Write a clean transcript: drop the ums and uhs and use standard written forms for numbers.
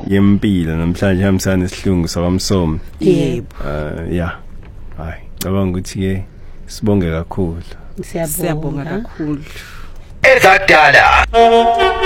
yempilo namhlanje hamsana isihlungu sakwamsomo. Yebo. Yeah. Hayi, cabanga ukuthi ke sibonge kakhulu. Siyabonga kakhulu. Ezadala.